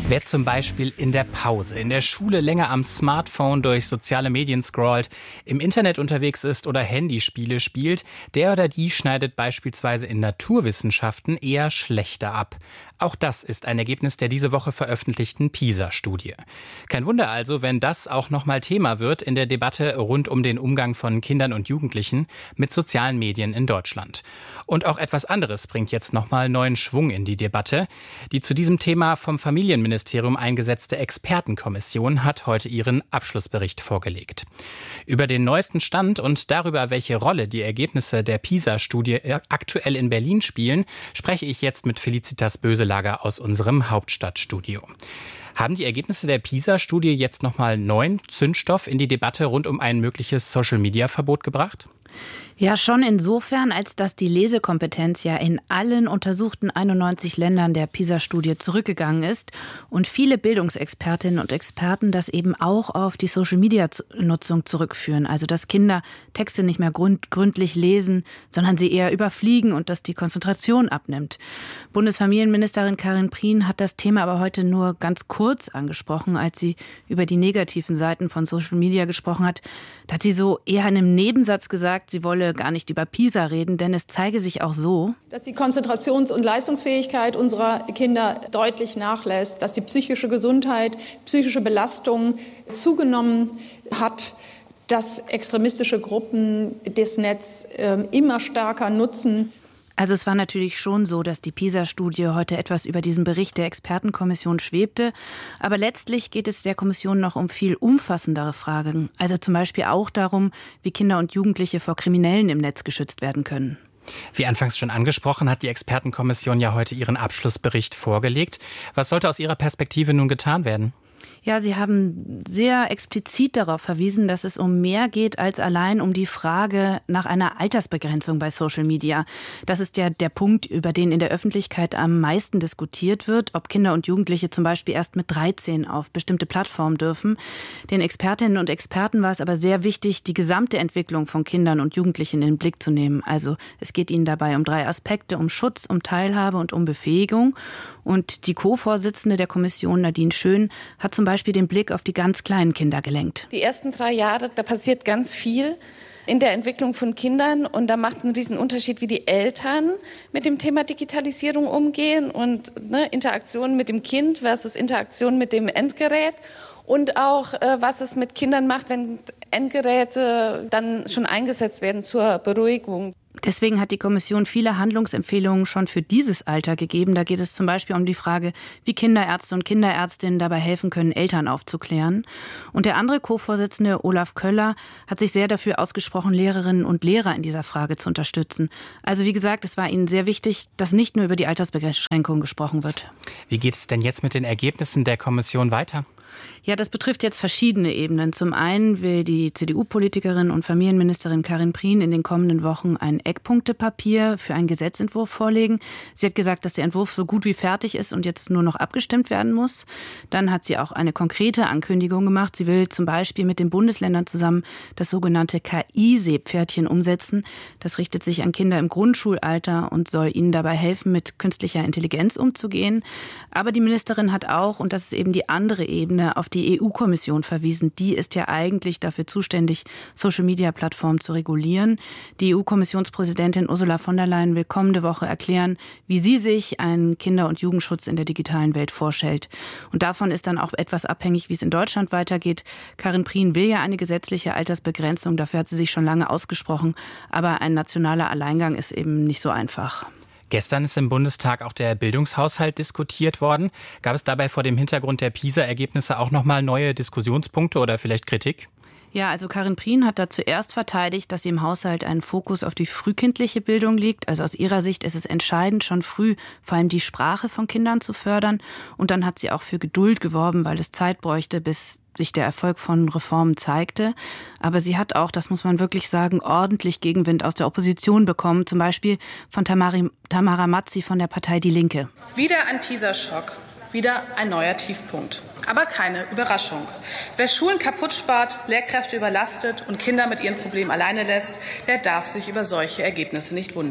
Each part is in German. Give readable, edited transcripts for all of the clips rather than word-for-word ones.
Wer zum Beispiel in der Pause, in der Schule länger am Smartphone durch soziale Medien scrollt, im Internet unterwegs ist oder Handyspiele spielt, der oder die schneidet beispielsweise in Naturwissenschaften eher schlechter ab. Auch das ist ein Ergebnis der diese Woche veröffentlichten PISA-Studie. Kein Wunder also, wenn das auch nochmal Thema wird in der Debatte rund um den Umgang von Kindern und Jugendlichen mit sozialen Medien in Deutschland. Und auch etwas anderes bringt jetzt nochmal neuen Schwung in die Debatte. Die zu diesem Thema vom Familienministerium eingesetzte Expertenkommission hat heute ihren Abschlussbericht vorgelegt. Über den neuesten Stand und darüber, welche Rolle die Ergebnisse der PISA-Studie aktuell in Berlin spielen, spreche ich jetzt mit Felicitas Böselager aus unserem Hauptstadtstudio. Haben die Ergebnisse der PISA-Studie jetzt nochmal neuen Zündstoff in die Debatte rund um ein mögliches Social-Media-Verbot gebracht? Ja, schon insofern, als dass die Lesekompetenz ja in allen untersuchten 91 Ländern der PISA-Studie zurückgegangen ist und viele Bildungsexpertinnen und Experten das eben auch auf die Social-Media-Nutzung zurückführen. Also, dass Kinder Texte nicht mehr gründlich lesen, sondern sie eher überfliegen und dass die Konzentration abnimmt. Bundesfamilienministerin Karin Prien hat das Thema aber heute nur ganz kurz angesprochen, als sie über die negativen Seiten von Social-Media gesprochen hat. Da hat sie so eher in einem Nebensatz gesagt, sie wolle gar nicht über PISA reden, denn es zeige sich auch so, dass die Konzentrations- und Leistungsfähigkeit unserer Kinder deutlich nachlässt, dass die psychische Gesundheit, psychische Belastung zugenommen hat, dass extremistische Gruppen das Netz immer stärker nutzen. Also es war natürlich schon so, dass die PISA-Studie heute etwas über diesen Bericht der Expertenkommission schwebte. Aber letztlich geht es der Kommission noch um viel umfassendere Fragen. Also zum Beispiel auch darum, wie Kinder und Jugendliche vor Kriminellen im Netz geschützt werden können. Wie anfangs schon angesprochen, hat die Expertenkommission ja heute ihren Abschlussbericht vorgelegt. Was sollte aus Ihrer Perspektive nun getan werden? Ja, Sie haben sehr explizit darauf verwiesen, dass es um mehr geht als allein um die Frage nach einer Altersbegrenzung bei Social Media. Das ist ja der Punkt, über den in der Öffentlichkeit am meisten diskutiert wird, ob Kinder und Jugendliche zum Beispiel erst mit 13 auf bestimmte Plattformen dürfen. Den Expertinnen und Experten war es aber sehr wichtig, die gesamte Entwicklung von Kindern und Jugendlichen in den Blick zu nehmen. Also es geht ihnen dabei um 3 Aspekte, um Schutz, um Teilhabe und um Befähigung. Und die Co-Vorsitzende der Kommission, Nadine Schön, hat zum Beispiel den Blick auf die ganz kleinen Kinder gelenkt. Die ersten 3 Jahre, da passiert ganz viel in der Entwicklung von Kindern. Und da macht es einen riesen Unterschied, wie die Eltern mit dem Thema Digitalisierung umgehen und Interaktion mit dem Kind versus Interaktion mit dem Endgerät. Und auch, was es mit Kindern macht, wenn Endgeräte dann schon eingesetzt werden zur Beruhigung. Deswegen hat die Kommission viele Handlungsempfehlungen schon für dieses Alter gegeben. Da geht es zum Beispiel um die Frage, wie Kinderärzte und Kinderärztinnen dabei helfen können, Eltern aufzuklären. Und der andere Co-Vorsitzende, Olaf Köller, hat sich sehr dafür ausgesprochen, Lehrerinnen und Lehrer in dieser Frage zu unterstützen. Also wie gesagt, es war ihnen sehr wichtig, dass nicht nur über die Altersbeschränkung gesprochen wird. Wie geht es denn jetzt mit den Ergebnissen der Kommission weiter? Ja, das betrifft jetzt verschiedene Ebenen. Zum einen will die CDU-Politikerin und Familienministerin Karin Prien in den kommenden Wochen ein Eckpunktepapier für einen Gesetzentwurf vorlegen. Sie hat gesagt, dass der Entwurf so gut wie fertig ist und jetzt nur noch abgestimmt werden muss. Dann hat sie auch eine konkrete Ankündigung gemacht. Sie will zum Beispiel mit den Bundesländern zusammen das sogenannte KI-Seepferdchen umsetzen. Das richtet sich an Kinder im Grundschulalter und soll ihnen dabei helfen, mit künstlicher Intelligenz umzugehen. Aber die Ministerin hat auch, und das ist eben die andere Ebene, auf die EU-Kommission verwiesen. Die ist ja eigentlich dafür zuständig, Social-Media-Plattformen zu regulieren. Die EU-Kommissionspräsidentin Ursula von der Leyen will kommende Woche erklären, wie sie sich einen Kinder- und Jugendschutz in der digitalen Welt vorstellt. Und davon ist dann auch etwas abhängig, wie es in Deutschland weitergeht. Karin Prien will ja eine gesetzliche Altersbegrenzung. Dafür hat sie sich schon lange ausgesprochen. Aber ein nationaler Alleingang ist eben nicht so einfach. Gestern ist im Bundestag auch der Bildungshaushalt diskutiert worden. Gab es dabei vor dem Hintergrund der PISA-Ergebnisse auch nochmal neue Diskussionspunkte oder vielleicht Kritik? Ja, also Karin Prien hat da zuerst verteidigt, dass im Haushalt ein Fokus auf die frühkindliche Bildung liegt. Also aus ihrer Sicht ist es entscheidend, schon früh vor allem die Sprache von Kindern zu fördern. Und dann hat sie auch für Geduld geworben, weil es Zeit bräuchte, bis sich der Erfolg von Reformen zeigte. Aber sie hat auch, das muss man wirklich sagen, ordentlich Gegenwind aus der Opposition bekommen. Zum Beispiel von Tamara Mazzi von der Partei Die Linke. Wieder ein PISA-Schock. Wieder ein neuer Tiefpunkt. Aber keine Überraschung. Wer Schulen kaputt spart, Lehrkräfte überlastet und Kinder mit ihren Problemen alleine lässt, der darf sich über solche Ergebnisse nicht wundern.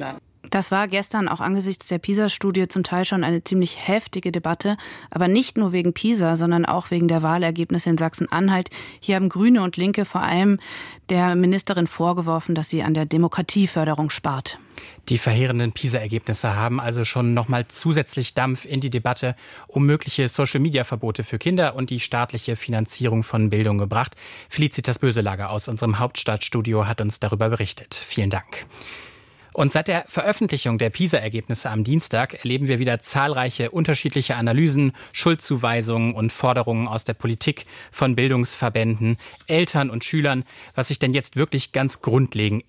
Das war gestern auch angesichts der PISA-Studie zum Teil schon eine ziemlich heftige Debatte, aber nicht nur wegen PISA, sondern auch wegen der Wahlergebnisse in Sachsen-Anhalt. Hier haben Grüne und Linke vor allem der Ministerin vorgeworfen, dass sie an der Demokratieförderung spart. Die verheerenden PISA-Ergebnisse haben also schon nochmal zusätzlich Dampf in die Debatte um mögliche Social-Media-Verbote für Kinder und die staatliche Finanzierung von Bildung gebracht. Felicitas Böselager aus unserem Hauptstadtstudio hat uns darüber berichtet. Vielen Dank. Und seit der Veröffentlichung der PISA-Ergebnisse am Dienstag erleben wir wieder zahlreiche unterschiedliche Analysen, Schuldzuweisungen und Forderungen aus der Politik, von Bildungsverbänden, Eltern und Schülern, was sich denn jetzt wirklich ganz grundlegend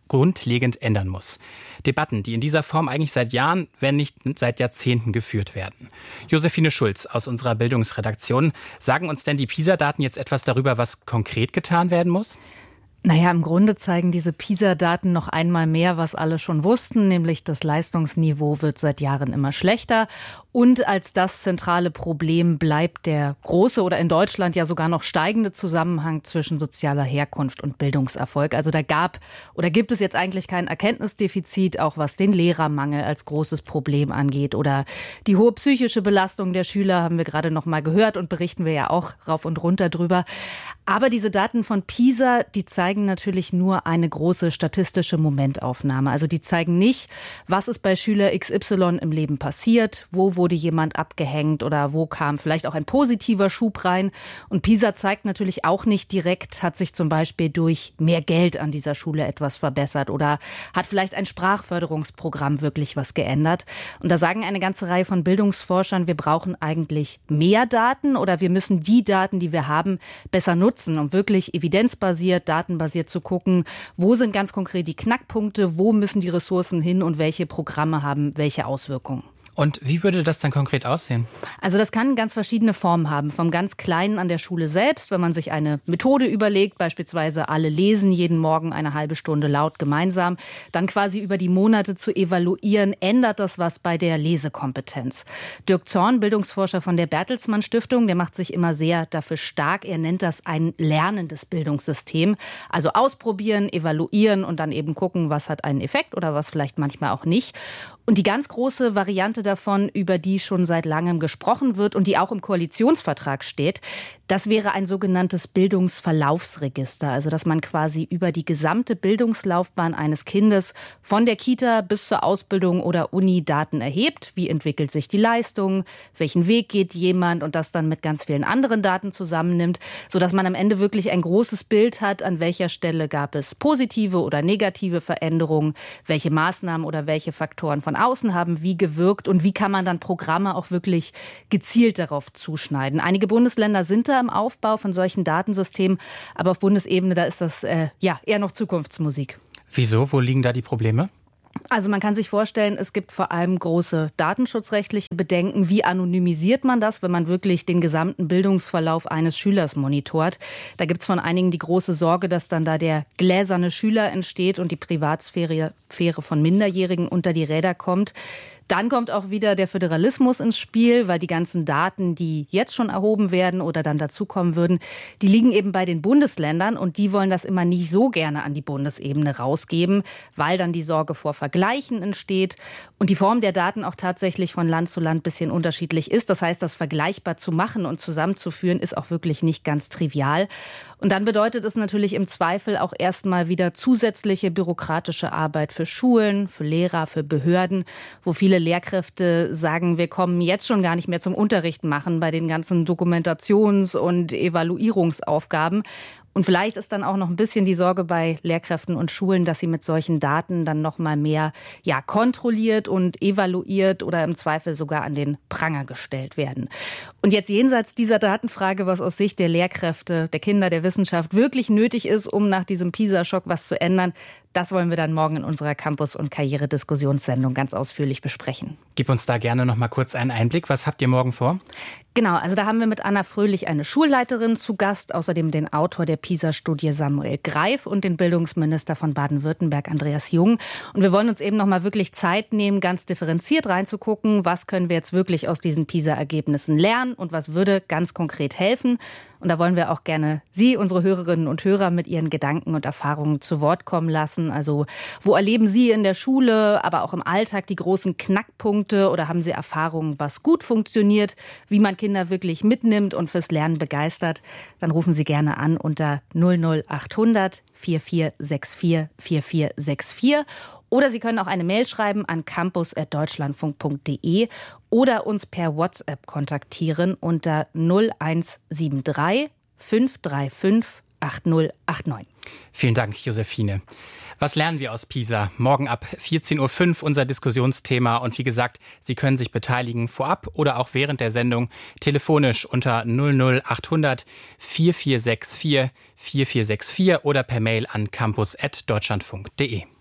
ändern muss. Debatten, die in dieser Form eigentlich seit Jahren, wenn nicht seit Jahrzehnten geführt werden. Josephine Schulz aus unserer Bildungsredaktion, sagen uns denn die PISA-Daten jetzt etwas darüber, was konkret getan werden muss? Naja, im Grunde zeigen diese PISA-Daten noch einmal mehr, was alle schon wussten, nämlich das Leistungsniveau wird seit Jahren immer schlechter. Und als das zentrale Problem bleibt der große oder in Deutschland ja sogar noch steigende Zusammenhang zwischen sozialer Herkunft und Bildungserfolg. Also da gibt es jetzt eigentlich kein Erkenntnisdefizit, auch was den Lehrermangel als großes Problem angeht. Oder die hohe psychische Belastung der Schüler haben wir gerade noch mal gehört und berichten wir ja auch rauf und runter drüber. Aber diese Daten von PISA, die zeigen natürlich nur eine große statistische Momentaufnahme. Also die zeigen nicht, was ist bei Schüler XY im Leben passiert, wo wurde jemand abgehängt oder wo kam vielleicht auch ein positiver Schub rein. Und PISA zeigt natürlich auch nicht direkt, hat sich zum Beispiel durch mehr Geld an dieser Schule etwas verbessert oder hat vielleicht ein Sprachförderungsprogramm wirklich was geändert. Und da sagen eine ganze Reihe von Bildungsforschern, wir brauchen eigentlich mehr Daten oder wir müssen die Daten, die wir haben, besser nutzen, um wirklich evidenzbasiert, datenbasiert zu gucken, wo sind ganz konkret die Knackpunkte, wo müssen die Ressourcen hin und welche Programme haben welche Auswirkungen. Und wie würde das dann konkret aussehen? Also das kann ganz verschiedene Formen haben. Vom ganz Kleinen an der Schule selbst, wenn man sich eine Methode überlegt, beispielsweise alle lesen jeden Morgen eine halbe Stunde laut gemeinsam, dann quasi über die Monate zu evaluieren, ändert das was bei der Lesekompetenz. Dirk Zorn, Bildungsforscher von der Bertelsmann Stiftung, der macht sich immer sehr dafür stark. Er nennt das ein lernendes Bildungssystem. Also ausprobieren, evaluieren und dann eben gucken, was hat einen Effekt oder was vielleicht manchmal auch nicht. Und die ganz große Variante davon, über die schon seit langem gesprochen wird und die auch im Koalitionsvertrag steht, das wäre ein sogenanntes Bildungsverlaufsregister. Also dass man quasi über die gesamte Bildungslaufbahn eines Kindes von der Kita bis zur Ausbildung oder Uni Daten erhebt. Wie entwickelt sich die Leistung? Welchen Weg geht jemand? Und das dann mit ganz vielen anderen Daten zusammennimmt, sodass man am Ende wirklich ein großes Bild hat, an welcher Stelle gab es positive oder negative Veränderungen, welche Maßnahmen oder welche Faktoren von außen haben wie gewirkt und wie kann man dann Programme auch wirklich gezielt darauf zuschneiden. Einige Bundesländer sind da im Aufbau von solchen Datensystemen, aber auf Bundesebene, da ist das eher noch Zukunftsmusik. Wieso? Wo liegen da die Probleme? Also man kann sich vorstellen, es gibt vor allem große datenschutzrechtliche Bedenken. Wie anonymisiert man das, wenn man wirklich den gesamten Bildungsverlauf eines Schülers monitort? Da gibt es von einigen die große Sorge, dass dann da der gläserne Schüler entsteht und die Privatsphäre von Minderjährigen unter die Räder kommt. Dann kommt auch wieder der Föderalismus ins Spiel, weil die ganzen Daten, die jetzt schon erhoben werden oder dann dazukommen würden, die liegen eben bei den Bundesländern und die wollen das immer nicht so gerne an die Bundesebene rausgeben, weil dann die Sorge vor Vergleichen entsteht und die Form der Daten auch tatsächlich von Land zu Land ein bisschen unterschiedlich ist. Das heißt, das vergleichbar zu machen und zusammenzuführen, ist auch wirklich nicht ganz trivial. Und dann bedeutet es natürlich im Zweifel auch erstmal wieder zusätzliche bürokratische Arbeit für Schulen, für Lehrer, für Behörden, wo viele Lehrkräfte sagen, wir kommen jetzt schon gar nicht mehr zum Unterricht machen bei den ganzen Dokumentations- und Evaluierungsaufgaben. Und vielleicht ist dann auch noch ein bisschen die Sorge bei Lehrkräften und Schulen, dass sie mit solchen Daten dann noch mal mehr kontrolliert und evaluiert oder im Zweifel sogar an den Pranger gestellt werden. Und jetzt jenseits dieser Datenfrage, was aus Sicht der Lehrkräfte, der Kinder, der Wissenschaft wirklich nötig ist, um nach diesem PISA-Schock was zu ändern, das wollen wir dann morgen in unserer Campus- und Karriere-Diskussionssendung ganz ausführlich besprechen. Gib uns da gerne noch mal kurz einen Einblick. Was habt ihr morgen vor? Genau, also da haben wir mit Anna Fröhlich eine Schulleiterin zu Gast, außerdem den Autor der PISA-Studie Samuel Greif und den Bildungsminister von Baden-Württemberg Andreas Jung. Und wir wollen uns eben noch mal wirklich Zeit nehmen, ganz differenziert reinzugucken, was können wir jetzt wirklich aus diesen PISA-Ergebnissen lernen und was würde ganz konkret helfen. Und da wollen wir auch gerne Sie, unsere Hörerinnen und Hörer, mit Ihren Gedanken und Erfahrungen zu Wort kommen lassen. Also wo erleben Sie in der Schule, aber auch im Alltag die großen Knackpunkte oder haben Sie Erfahrungen, was gut funktioniert, wie man Kinder wirklich mitnimmt und fürs Lernen begeistert? Dann rufen Sie gerne an unter 00800 4464 4464. Oder Sie können auch eine Mail schreiben an campus@deutschlandfunk.de oder uns per WhatsApp kontaktieren unter 0173 535 8089. Vielen Dank, Josephine. Was lernen wir aus Pisa? Morgen ab 14.05 Uhr unser Diskussionsthema. Und wie gesagt, Sie können sich beteiligen vorab oder auch während der Sendung telefonisch unter 00800 4464 4464 oder per Mail an campus@deutschlandfunk.de.